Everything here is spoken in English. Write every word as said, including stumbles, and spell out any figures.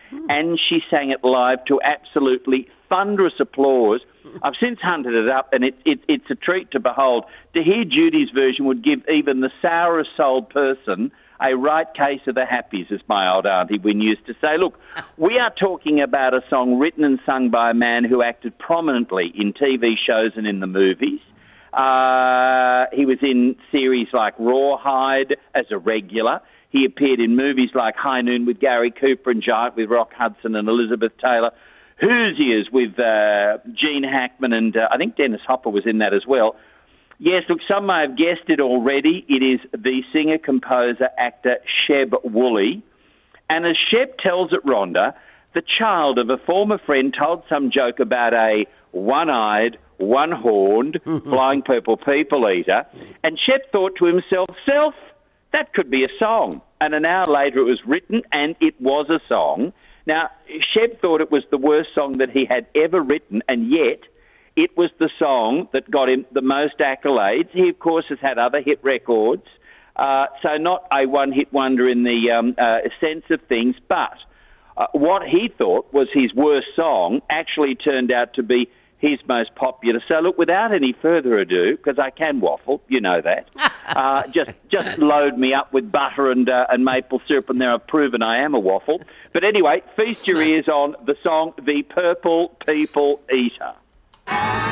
and she sang it live to absolutely thunderous applause. I've since hunted it up, and it, it, it's a treat to behold. To hear Judy's version would give even the sourest-souled person a right case of the happies, as my old auntie Wynne used to say. Look, we are talking about a song written and sung by a man who acted prominently in T V shows and in the movies. Uh, he was in series like Rawhide as a regular. He appeared in movies like High Noon with Gary Cooper and Giant with Rock Hudson and Elizabeth Taylor. Hoosiers with uh, Gene Hackman, and uh, I think Dennis Hopper was in that as well. Yes, look, some may have guessed it already. It is the singer, composer, actor Sheb Woolley. And as Sheb tells it, Rhonda, the child of a former friend told some joke about a one-eyed, one-horned, flying purple people eater. And Sheb thought to himself, self, that could be a song. And an hour later it was written, and it was a song. Now, Sheb thought it was the worst song that he had ever written, and yet it was the song that got him the most accolades. He, of course, has had other hit records, uh, so not a one-hit wonder in the um, uh, sense of things, but uh, what he thought was his worst song actually turned out to be his most popular. So, look, without any further ado, because I can waffle, you know that, uh, just just load me up with butter and uh, and maple syrup, and there I've proven I am a waffle. But anyway, feast your ears on the song The Purple People Eater.